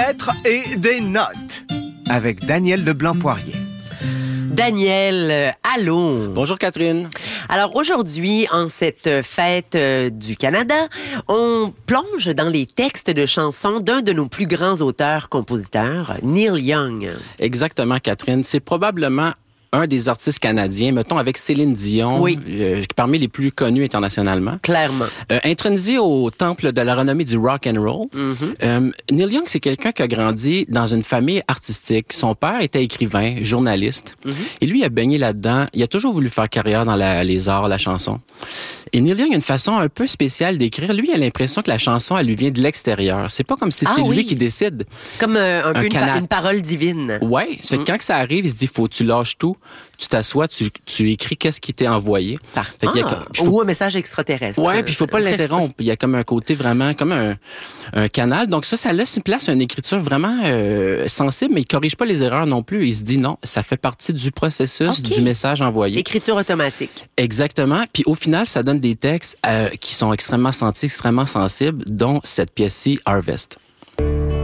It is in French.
lettres et des notes. Avec Daniel Leblanc-Poirier. Daniel, allô. Bonjour Catherine. Alors aujourd'hui, en cette fête du Canada, on plonge dans les textes de chansons d'un de nos plus grands auteurs-compositeurs, Neil Young. Exactement Catherine. C'est probablement un des artistes canadiens, mettons avec Céline Dion, oui. Parmi les plus connus internationalement. Clairement. Intronisé au temple de la renommée du rock and roll, Neil Young, c'est quelqu'un qui a grandi dans une famille artistique. Son père était écrivain, journaliste, et lui, il a baigné là-dedans. Il a toujours voulu faire carrière dans les arts, la chanson. Et Neil Young a une façon un peu spéciale d'écrire. Lui, il a l'impression que la chanson, elle lui vient de l'extérieur. C'est pas comme si c'est lui qui décide. Comme un peu une parole divine. Ouais. Ça fait que quand ça arrive, il se dit, faut que tu lâches tout. Tu t'assois, tu écris qu'est-ce qui t'est envoyé. Ou un message extraterrestre. Ouais, puis il faut pas l'interrompre. Il y a comme un côté vraiment, comme un canal. Donc ça laisse une place à une écriture vraiment sensible, mais il corrige pas les erreurs non plus. Il se dit non, ça fait partie du processus du message envoyé. Écriture automatique. Exactement. Puis au final, ça donne des textes qui sont extrêmement sentis, extrêmement sensibles, dont cette pièce-ci, Harvest.